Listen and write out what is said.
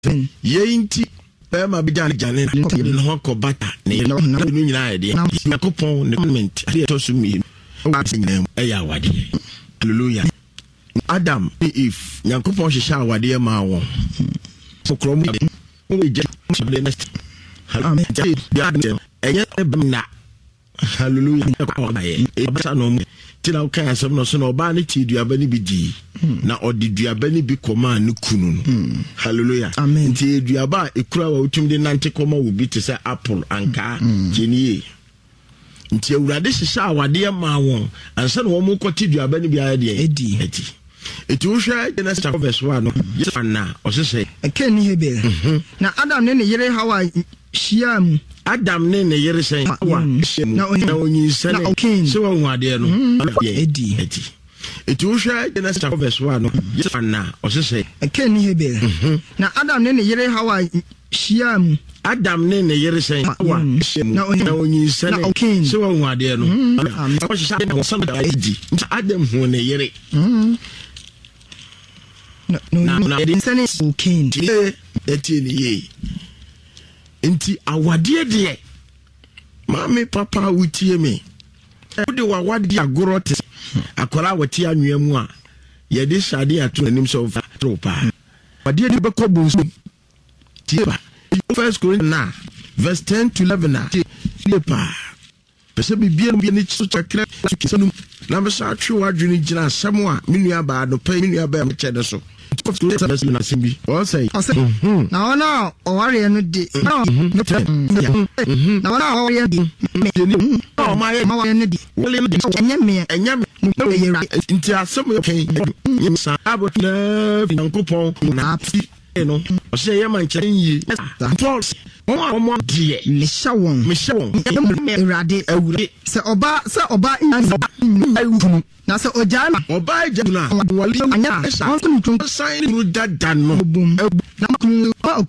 Yenti Bema Bijan Janet no hoko bata ne no nyina ide yakopon ne comment ade to so mi eya wade hallelujah Adam if yakopon hihya wade ma won so krom we je the next hallelujah eye bemna hallelujah e bata no tina kan asem no so na oba ne ti duaba ni bi di na odi duaba ni bi koma ne kunu hallelujah nti duaba ekura wa utum de nante koma wo bi te say apple anka kenie nti awurade hihya awade ma won ansa na wo mo koti duaba ni bi aya de edi eti wo hwa Genesis verse 1 no yefana osese ken ni hebel na Adam ne yere hawa shiam Adam ne yere sen na onyi sene se wa nwade no edi eti wo hwa Genesis verse 1 no yefana osese ken ni hebel na Adam ne yere hawa shiam Adam ne yere sen na onyi sene se wa nwade no o hihya na so da edi Adam hu ne yere no sene ken eti ni ye Inti awade de mami papa wutie me wode wawade agoro te akola wati anwemu a ye de shade ato anim so fa tropa wade de bekobo so tieba 1 Corinthians verse 10 to 11 na tieba pese bibia no ni so chakra kisanu na me sa twe wadwene gina asem a menua ba do pa menua ba me chede so na ona oware no di na ona oware di o ma no di enyame nti asem yo sa abot na yankopon na afi no o se ye man kire yi mo die me shawon erade awure se oba inyan na se ojama oba ejuna wali anya sign no dada no na